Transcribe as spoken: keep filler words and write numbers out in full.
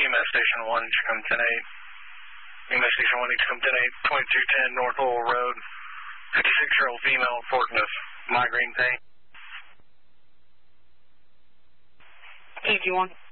E M S Station one, you come ten eight. E M S Station one, you come ten eight, twenty-two ten North Oil Road. fifty-six-year-old female reporting of migraine pain. T G one.